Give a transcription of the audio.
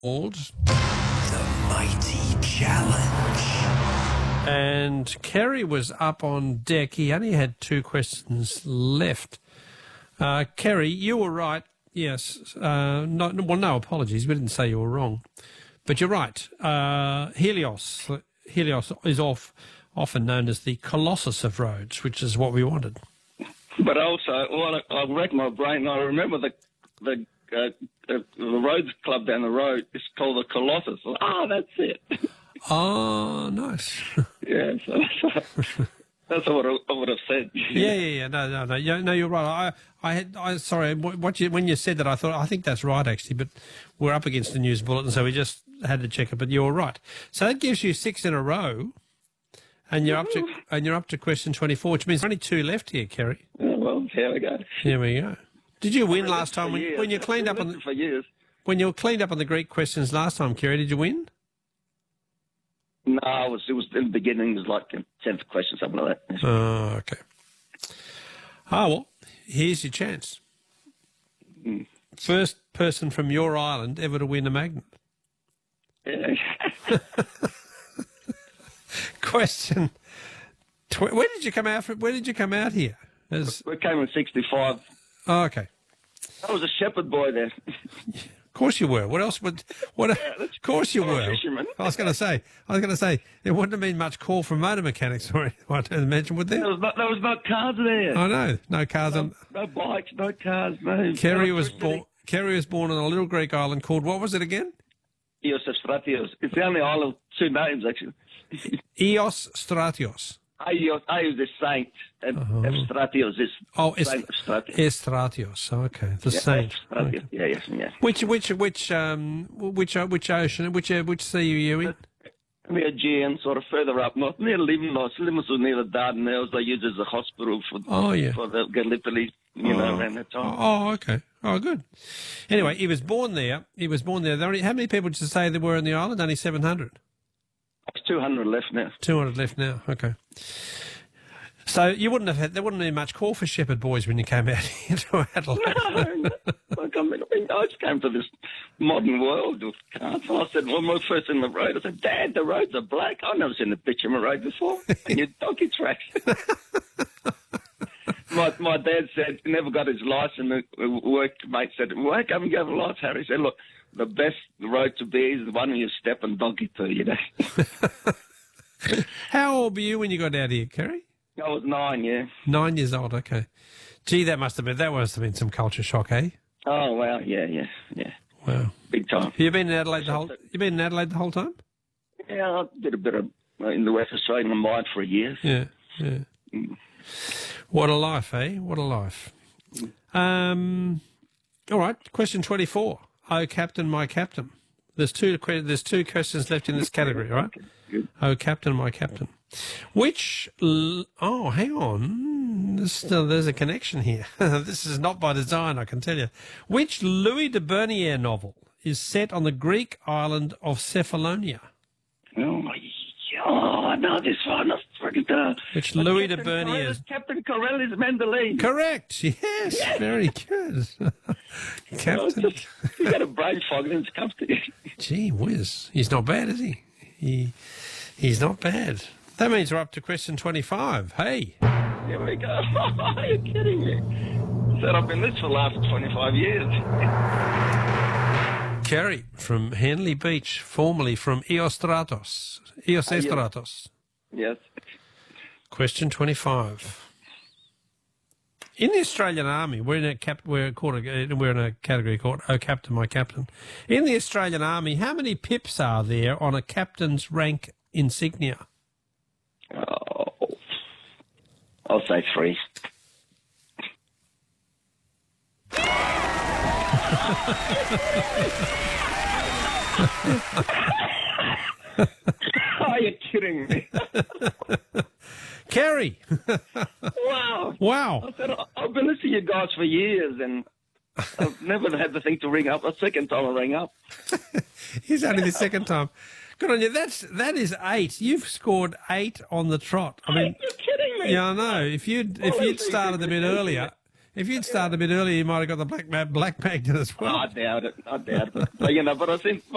The Mighty Challenge. And Kerry was up on deck. He only had 2 questions left. Kerry, you were right. Yes. No apologies. We didn't say you were wrong. But you're right. Helios is often known as the Colossus of roads, which is what we wanted. But also, I racked my brain. I remember the roads club down the road is called the Colossus. That's it. Oh, nice. Yeah, so that's what I would have said. Yeah. No, you're right. Sorry. When you said that, I think that's right actually. But we're up against the news bulletin, so we just had to check it. But you're right. So that gives you 6 in a row, and you're up to question 24, which means only 2 left here, Kerry. Oh, well, here we go. Here we go. Did you win last time when you cleaned up on for years? When you cleaned up on the Greek questions last time, Kerry? Did you win? No, it was in the beginning. It was like 10th question, something like that. Oh, okay. Well, here's your chance. First person from your island ever to win a magnet. Yeah. Question. Where did you come out from? Where did you come out here? We came in 65. Oh, okay. I was a shepherd boy there. Of course you were. What else would? Of course you were. Fisherman. I was going to say there wouldn't have been much call from motor mechanics or anything, I don't imagine, would there? There was no cars there. I know, no cars. No bikes, no cars, no. Kerry was born on a little Greek island called, what was it again? Eos Stratios. It's the only island with 2 names actually. Eos Stratios. Eos is the saint, and Stratios is Saint of Stratios. Stratios. Okay, the saint. Okay. Yeah. Which ocean? Which sea are you in? The Aegean, sort of further up north, near Limnos. Limnos was near the Dardanelles. They used it as a hospital for the Gallipoli, around that time. Oh, okay. Oh, good. Anyway, he was born there. How many people did you say there were in the island? Only 700. There's 200 left now. 200 left now. Okay. So there wouldn't have been much call for shepherd boys when you came out here to Adelaide. No. I just came to this modern world with cars. I said, when we were first in the road, I said, Dad, the roads are black. I've never seen a picture of a road before. And your donkey tracks. My dad said he never got his license. A workmate said, why come and get a license, Harry? He said, look, the best road to be is the one you step and donkey to, How old were you when you got out here, Kerry? I was 9, yeah. 9 years old, okay. Gee, that must have been some culture shock, eh? Oh, wow, yeah. Wow. Big time. You've been in Adelaide the whole time? Yeah, I did a bit of in the West Australian mine for a year. Yeah. What a life, eh? What a life. All right, question 24. Oh, Captain, my Captain. There's two questions left in this category, right? Good. Oh, Captain, my Captain. Hang on. There's a connection here. This is not by design, I can tell you. Which Louis de Bernières novel is set on the Greek island of Cephalonia? Oh, no, this one. Which Louis de Bernières? Captain Corelli's Mandolin. Correct. Yes, very good. Captain. You got a brain fog and it comes to you. Gee whiz. He's not bad, is he? He's not bad. That means we're up to question 25. Hey. Here we go. Are you kidding me? Said I've been this for the last 25 years. Kerry from Henley Beach, formerly from Eos Stratos. Yes. Question 25. In the Australian Army, we're in a category called Oh Captain, My Captain. In the Australian Army, how many pips are there on a captain's rank insignia? Oh, I'll say 3. Are you kidding me? Kerry! Wow. I said, I've been listening to you guys for years and I've never had the thing to ring up. The second time I rang up. It's only the second time. Good on you. That is 8. You've scored 8 on the trot. I mean, you're kidding me. Yeah, I know. If you'd started a bit earlier, you might have got the black magnet as well. I doubt it. But I think